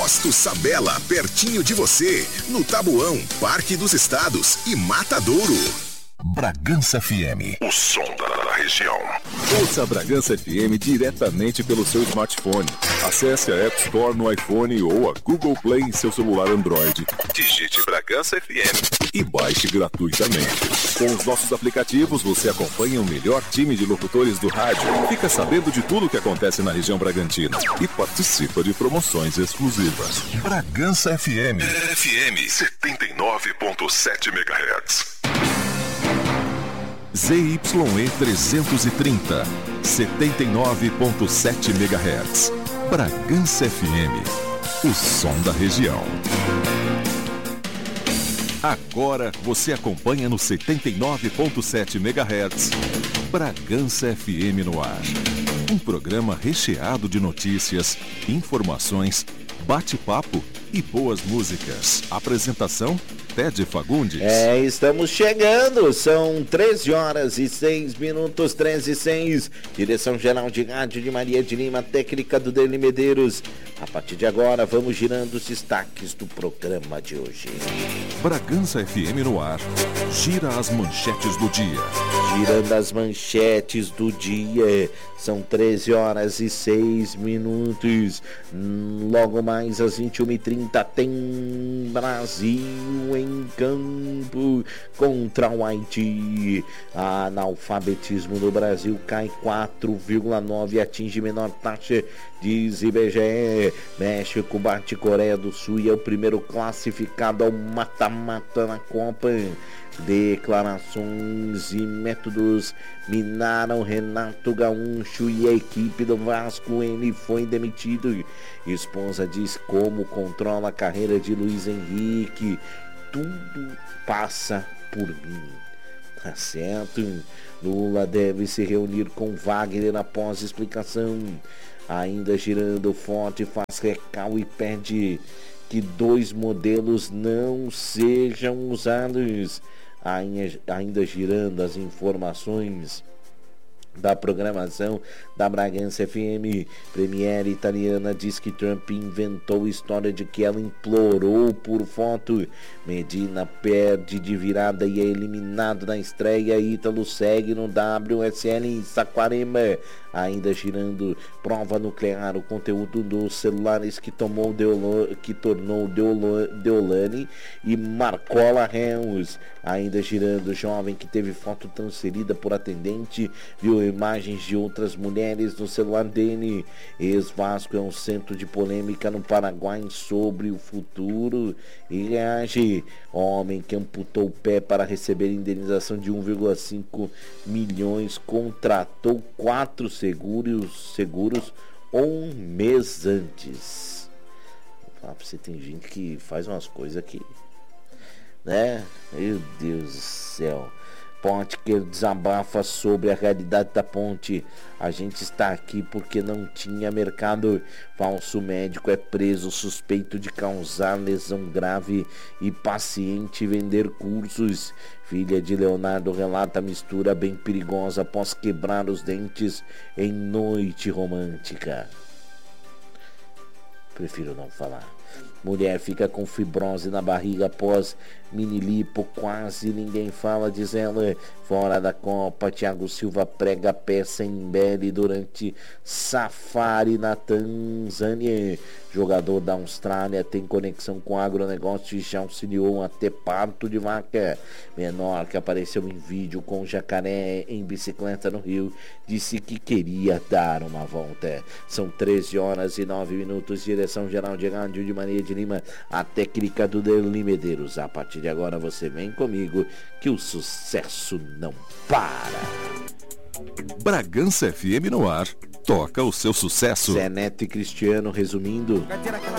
Posto Sabela, pertinho de você, no Tabuão, Parque dos Estados e Matadouro. Bragança FM, o som da região. Ouça a Bragança FM diretamente pelo seu smartphone. Acesse a App Store no iPhone ou a Google Play em seu celular Android. Digite Bragança FM e baixe gratuitamente. Com os nossos aplicativos, você acompanha o melhor time de locutores do rádio, fica sabendo de tudo o que acontece na região bragantina e participa de promoções exclusivas. Bragança FM. FM 79.7 MHz. ZYE 330, 79.7 MHz. Bragança FM, o som da região. Agora você acompanha no 79.7 MHz. Bragança FM no ar. Um programa recheado de notícias, informações, bate-papo e boas músicas. Apresentação: Ted Fagundes. Estamos chegando, são 13 horas e 6 minutos, 13 e 6. Direção geral de rádio de Maria de Lima, técnica do Deli Medeiros. A partir de agora, vamos girando os destaques do programa de hoje. Bragança FM no ar, gira as manchetes do dia. Girando as manchetes do dia, são 13 horas e 6 minutos. Logo mais às 21h30 tem Brasil em campo contra o Haiti. Analfabetismo no Brasil cai 4,9, atinge menor taxa, diz IBGE. México bate Coreia do Sul e é o primeiro classificado ao mata-mata na Copa. Declarações e métodos minaram Renato Gaúcho e a equipe do Vasco. Ele foi demitido. Esposa diz como controla a carreira de Luiz Henrique. Tudo passa por mim. Tá certo? Lula deve se reunir com Wagner após explicação. Ainda girando forte, faz recal e pede que 2 modelos não sejam usados. Ainda girando as informações da programação da Bragança FM. Premiere italiana diz que Trump inventou história de que ela implorou por foto. Medina perde de virada e é eliminado na estreia. Ítalo segue no WSL em Saquarema. Ainda girando, prova nuclear, o conteúdo dos celulares que tornou Deolane e Marcola réus. Ainda girando, jovem que teve foto transferida por atendente viu imagens de outras mulheres no celular dele. Ex-Vasco é um centro de polêmica no Paraguai sobre o futuro e reage. Homem que amputou o pé para receber indenização de 1,5 milhões contratou 4 seguros um mês antes. Vou falar pra você, tem gente que faz umas coisas que, né? Meu Deus do céu. Potker desabafa sobre a realidade da ponte. A gente está aqui porque não tinha mercado. Falso médico é preso suspeito de causar lesão grave e paciente vender cursos. Filha de Leonardo relata mistura bem perigosa após quebrar os dentes em noite romântica. Prefiro não falar. Mulher fica com fibrose na barriga após minilipo, quase ninguém fala, diz ela. Fora da Copa, Thiago Silva prega peça em Mbele durante safari na Tanzânia. Jogador da Austrália tem conexão com agronegócio e já auxiliou até parto de vaca. Menor que apareceu em vídeo com jacaré em bicicleta no Rio disse que queria dar uma volta. São 13 horas e 9 minutos. Direção geral de rádio de Maria de Lima, a técnica do Deli Medeiros. A partir de agora você vem comigo que o sucesso não para. Bragança FM no ar. Toca o seu sucesso. Zé Neto e Cristiano resumindo.